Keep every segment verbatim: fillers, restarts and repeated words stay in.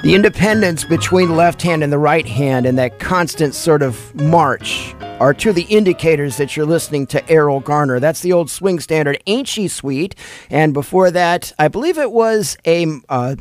The independence between the left hand and the right hand and that constant sort of march are two of the indicators that you're listening to Errol Garner. That's the old swing standard, Ain't She Sweet? And before that, I believe it was a... Uh,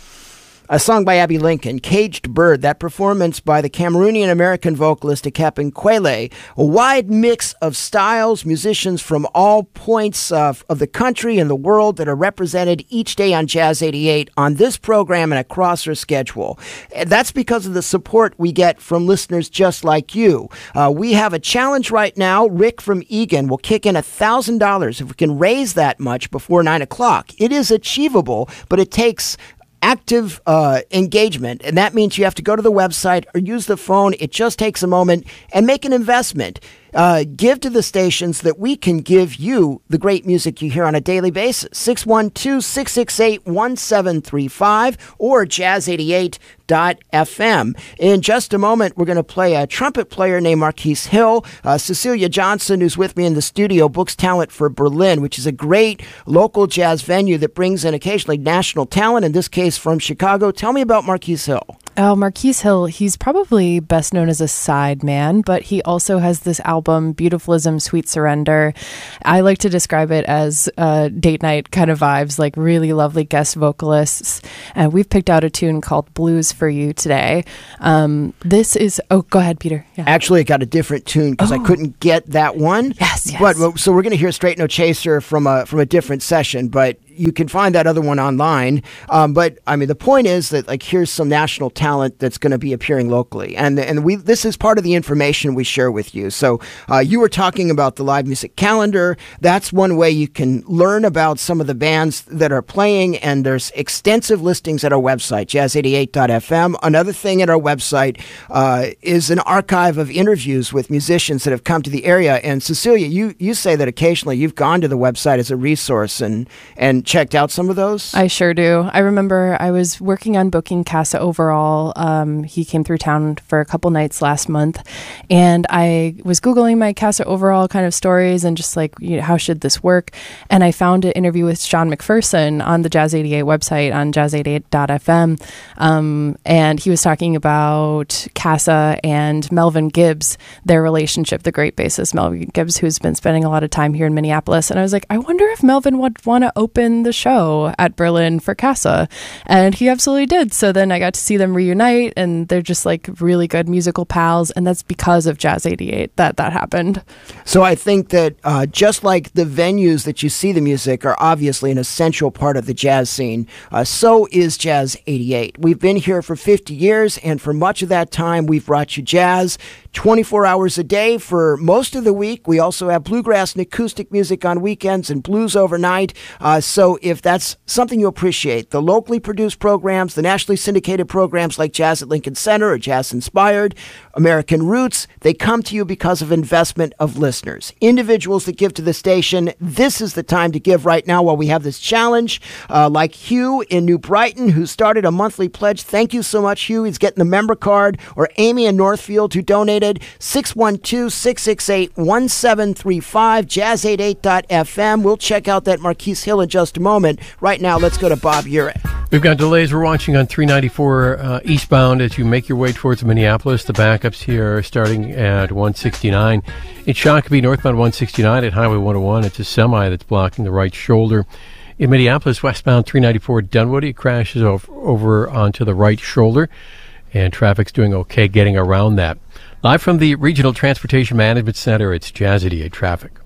A song by Abby Lincoln, Caged Bird, that performance by the Cameroonian-American vocalist Akepin Kwele. A wide mix of styles, musicians from all points of, of the country and the world that are represented each day on Jazz eighty-eight on this program and across our schedule. And that's because of the support we get from listeners just like you. Uh, we have a challenge right now. Rick from Egan will kick in one thousand dollars if we can raise that much before nine o'clock. It is achievable, but it takes active uh, engagement, and that means you have to go to the website or use the phone. It just takes a moment, and make an investment. Uh, give to the stations that we can give you the great music you hear on a daily basis. six one two, six six eight, one seven three five or jazz eighty-eight dot f m. In just a moment, we're going to play a trumpet player named Marquise Hill. Uh, Cecilia Johnson, who's with me in the studio, books talent for Berlin, which is a great local jazz venue that brings in occasionally national talent, in this case from Chicago. Tell me about Marquise Hill. Oh, Marquise Hill, he's probably best known as a side man, but he also has this album, Beautifulism, Sweet Surrender. I like to describe it as uh, date night kind of vibes, like really lovely guest vocalists. And we've picked out a tune called Blues for you today. Um, this is, oh, go ahead, Peter. Yeah. Actually, it got a different tune because oh. I couldn't get that one. Yes, yes. But, so we're going to hear Straight No Chaser from a, from a different session, but you can find that other one online. Um, but I mean, the point is that, like, here's some national talent that's going to be appearing locally. And and we this is part of the information we share with you. So uh, you were talking about the live music calendar. That's one way you can learn about some of the bands that are playing. And there's extensive listings at our website, jazz eighty-eight dot f m. Another thing at our website uh, is an archive of interviews with musicians that have come to the area. And Cecilia, you, you say that occasionally you've gone to the website as a resource and and checked out some of those? I sure do. I remember I was working on booking Casa Overall. Um, he came through town for a couple nights last month, and I was Googling my Casa Overall kind of stories and just like, you know, how should this work? And I found an interview with Sean McPherson on the Jazz eighty-eight website on jazz eighty-eight dot f m. Um, and he was talking about Casa and Melvin Gibbs, their relationship, the great bassist Melvin Gibbs, who's been spending a lot of time here in Minneapolis. And I was like, I wonder if Melvin would want to open the show at Berlin for Casa. And he absolutely did. So then I got to see them reunite, and they're just like really good musical pals. And that's because of Jazz eighty-eight that that happened. So I think that uh, just like the venues that you see the music are obviously an essential part of the jazz scene, uh, so is Jazz eighty-eight. We've been here for fifty years, and for much of that time, we've brought you jazz twenty-four hours a day for most of the week. We also have bluegrass and acoustic music on weekends and blues overnight. Uh, so if that's something you appreciate, the locally produced programs, the nationally syndicated programs like Jazz at Lincoln Center or Jazz Inspired, American Roots, they come to you because of investment of listeners. Individuals that give to the station, this is the time to give right now while we have this challenge. Uh, like Hugh in New Brighton, who started a monthly pledge. Thank you so much, Hugh. He's getting the member card. Or Amy in Northfield, who donated six one two, six six eight, one seven three five, jazz eighty-eight dot f m. We'll check out that Marquise Hill in just a moment. Right now, let's go to Bob Urich. We've got delays. We're watching on three ninety-four uh, eastbound as you make your way towards Minneapolis. The backups here are starting at one sixty-nine. In Shakopee, northbound one sixty-nine at Highway one oh one. It's a semi that's blocking the right shoulder. In Minneapolis, westbound three ninety-four Dunwoody, it crashes over, over onto the right shoulder, and traffic's doing okay getting around that. Live from the Regional Transportation Management Center, it's Jazz eighty-eight Traffic.